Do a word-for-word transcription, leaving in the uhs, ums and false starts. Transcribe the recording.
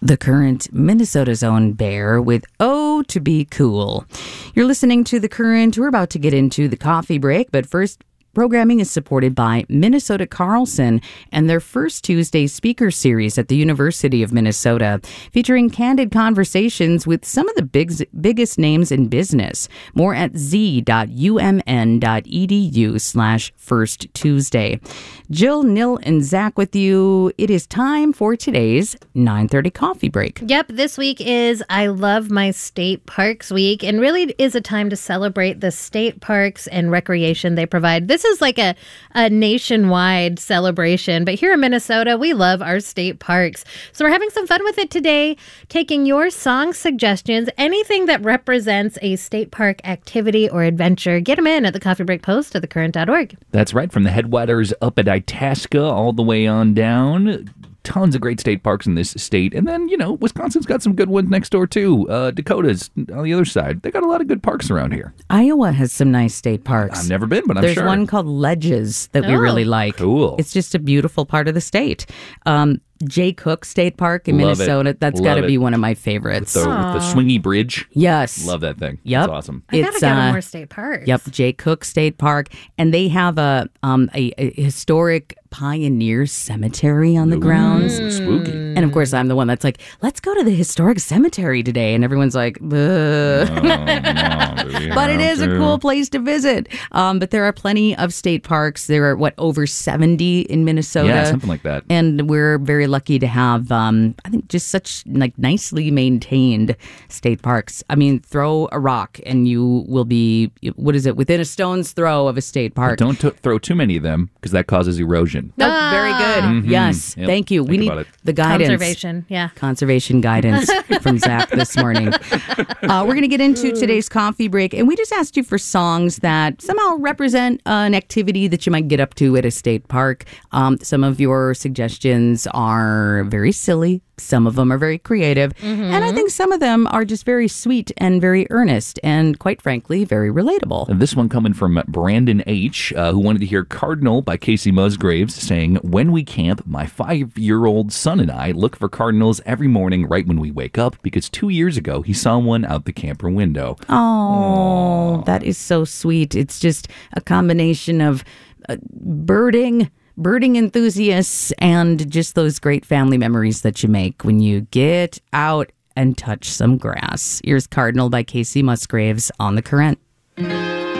The Current, Minnesota's own Bear with Oh to Be Cool. You're listening to The Current. We're about to get into the coffee break, but first, programming is supported by Minnesota Carlson and their First Tuesday speaker series at the University of Minnesota, featuring candid conversations with some of the big, biggest names in business. More at z.umn.edu slash First Tuesday. Jill, Nil, and Zach with you. It is time for today's nine thirty coffee break. Yep, this week is I Love My State Parks Week, and really is a time to celebrate the state parks and recreation they provide. This This is like a, a nationwide celebration, but here in Minnesota, we love our state parks. So we're having some fun with it today, taking your song suggestions, anything that represents a state park activity or adventure. Get them in at the Coffee Break Post at the current dot org. That's right, from the headwaters up at Itasca all the way on down. Tons of great state parks in this state. And then, you know, Wisconsin's got some good ones next door, too. Uh, Dakota's on the other side. They got a lot of good parks around here. Iowa has some nice state parks. I've never been, but I'm There's sure. There's one called Ledges that oh, we really like. Cool. It's just a beautiful part of the state. Um, Jay Cook State Park in Love Minnesota. It. That's got to be one of my favorites. With the, with the swingy bridge. Yes. Love that thing. Yep. That's awesome. I gotta it's, go to uh, more state parks. Yep, Jay Cook State Park. And they have a, um, a, a historic pioneer cemetery on the Ooh, grounds. Spooky. And of course, I'm the one that's like, let's go to the historic cemetery today. And everyone's like, Buh. Oh, no, But it is to? a cool place to visit. Um, but there are plenty of state parks. There are, what, over seventy in Minnesota? Yeah, something like that. And we're very lucky to have, um, I think, just such like nicely maintained state parks. I mean, throw a rock and you will be, what is it, within a stone's throw of a state park. But don't t- throw too many of them because that causes erosion. Oh, very good. Mhm. Yes. Yep. Thank you. Think we need about it. the guidance. Conservation, yeah. Conservation guidance from Zach this morning. Uh, we're going to get into today's coffee break, and we just asked you for songs that somehow represent uh, an activity that you might get up to at a state park. Um, some of your suggestions are very silly. Some of them are very creative. Mm-hmm. And I think some of them are just very sweet and very earnest and, quite frankly, very relatable. And this one coming from Brandon H., uh, who wanted to hear Cardinal by Casey Musgraves, saying, when we camp, my five-year-old son and I look for cardinals every morning right when we wake up because two years ago he saw one out the camper window. Oh, Aww. That is so sweet. It's just a combination of uh, birding, birding enthusiasts, and just those great family memories that you make when you get out and touch some grass. Here's Cardinal by Casey Musgraves on The Current.